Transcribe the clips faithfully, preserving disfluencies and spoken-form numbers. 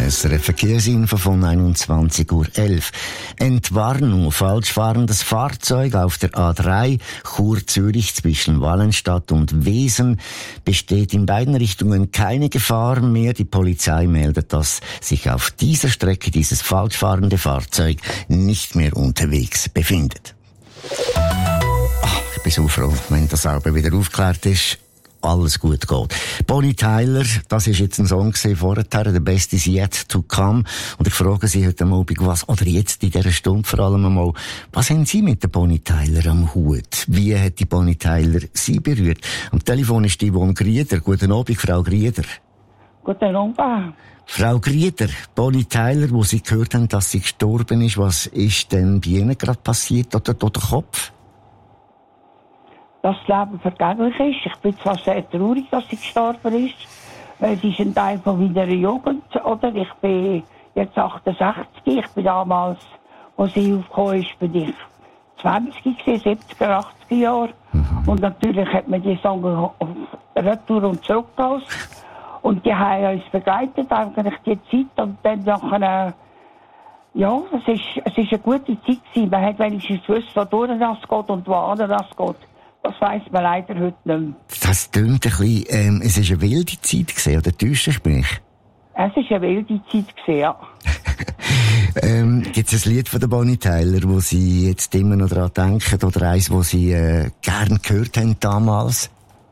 S R F Verkehrsinfo von einundzwanzig Uhr elf. Entwarnung. Falsch fahrendes Fahrzeug auf der A drei, Chur-Zürich zwischen Wallenstadt und Wesen. Besteht in beiden Richtungen keine Gefahr mehr. Die Polizei meldet, dass sich auf dieser Strecke dieses falsch fahrende Fahrzeug nicht mehr unterwegs befindet. Ach, ich bin so froh, wenn das Auto wieder aufgeklärt ist. Alles gut geht. Bonnie Tyler, das ist jetzt ein Song gesehen vorher, «The Best is Yet to Come». Und ich frage Sie heute Abend, was, oder jetzt in dieser Stunde vor allem einmal, was haben Sie mit der Bonnie Tyler am Hut? Wie hat die Bonnie Tyler Sie berührt? Am Telefon ist die Yvonne Grieder. Guten Abend, Frau Grieder. Guten Abend. Frau Grieder, Bonnie Tyler, wo Sie gehört haben, dass sie gestorben ist, was ist denn bei Ihnen gerade passiert oder durch den Kopf? Dass das Leben vergänglich ist. Ich bin zwar sehr traurig, dass sie gestorben ist, weil sie ist ein Teil von meiner Jugend, oder? Ich bin jetzt achtundsechzig, ich bin damals, als sie aufgekommen ist, bin ich zwanzig gewesen, siebziger, achtziger Jahre. Mhm. Und natürlich hat man die Songs auf Retour und zurückgelassen. Und die haben uns begleitet, eigentlich die Zeit. Und dann nachher, ja, es ist, es ist eine gute Zeit gewesen. Man hat wenigstens gewusst, wodurch das geht und wohin das geht. Das weiss man leider heute nicht mehr. Das klingt ein bisschen, ähm, es war eine wilde Zeit gewesen, oder täusche ich mich? Es war eine wilde Zeit gewesen, ja. ähm, gibt es ein Lied von der Bonnie Tyler, wo Sie jetzt immer noch daran denken, oder eins, wo Sie äh, gern gehört haben damals?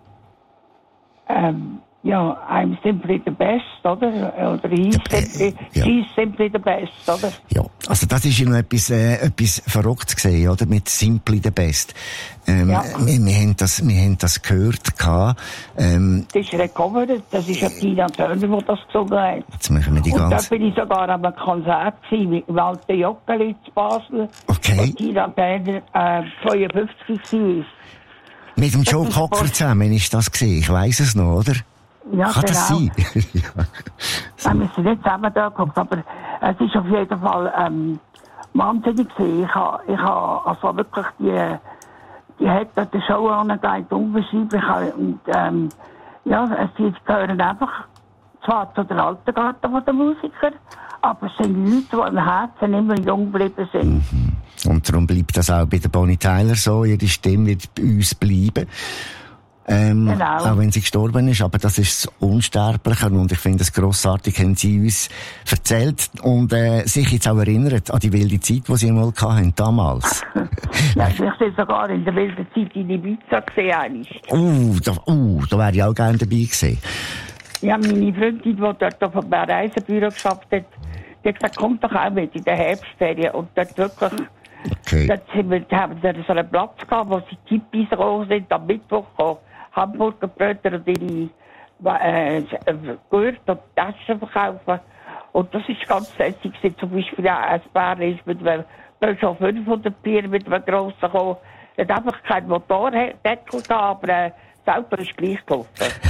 Ähm, ja, I'm simply the best, oder? Oder he's simply, ja. She's simply the best, oder? Ja, also das ist ja noch etwas, äh, etwas Verrücktes gesehen, oder? Mit simply the best. Ähm, ja. wir, wir haben das, wir haben das gehört, gehabt. Ähm, das ist recovert, das ist ja Tina Turner, die das gesungen hat. Jetzt machen wir die und ganze... da bin ich sogar an einem Konzert gewesen, im alten Joggeli zu Basel. Okay. Und Tina Turner, äh, zweiundfünfzig war. Mit dem Joe Cocker zusammen ist das gesehen, ich weiss es noch, oder? Ja, kann genau. Das sein? Ja. Wir müssen nicht zusammen da kommen, aber es ist auf jeden Fall ähm, wahnsinnig gewesen. Ich habe ich ha, also wirklich die, die hat die Show angelegt, unbeschreiblich. Und ähm, ja, sie gehören einfach zwar zu der alten Garde von den Musikern, aber es sind Leute, die im Herzen immer jung geblieben sind. Mhm. Und darum bleibt das auch bei der Bonnie Tyler so, ihre Stimme wird bei uns bleiben. Ähm, genau. Auch wenn sie gestorben ist, aber das ist das Unsterbliche und ich finde es grossartig, haben sie uns erzählt und äh, sich jetzt auch erinnert an die wilde Zeit, die sie einmal hatten, damals. Ja, ich sehe sogar in der wilden Zeit in Ibiza gesehen. Uh, da, uh, da wäre ich auch gerne dabei gewesen. Ja, meine Freundin, die dort auf einem Reisebüro geschafft hat, die hat gesagt, kommt doch auch mit in der Herbstferien und dort wirklich... Okay. Dort haben wir, haben wir so einen Platz gehabt, wo sie Tippis gekommen sind, am Mittwoch gekommen. Hamburger Brötchen und ihre äh, Gürtel und Taschen verkaufen. Und das ist ganz lässig. Zum Beispiel auch ein Bär ist mit einem, da ist schon fünfhundert Bier mit einem grossen gekommen. Es hat einfach kein Motordeckel gehabt, aber äh, das Auto ist gleich gelaufen.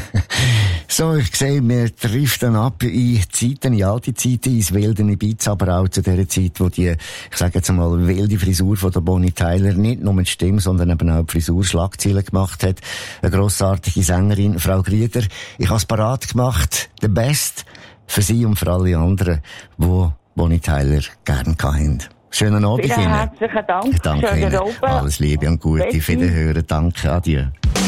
So, ich sehe, wir driften ab in Zeiten, in alte Zeiten, ins wilde Ibiza, aber auch zu der Zeit, wo die, ich sage jetzt einmal, wilde Frisur von der Bonnie Tyler nicht nur mit Stimme, sondern eben auch die Frisur Schlagzeilen gemacht hat. Eine grossartige Sängerin, Frau Grieder. Ich habe es parat gemacht, the best, für Sie und für alle anderen, die Bonnie Tyler gerne hatten. Schönen Abend Ihnen. Herzlichen Dank. Danke Ihnen. Alles Liebe und Gute. Wiederhören. Danke. Adieu.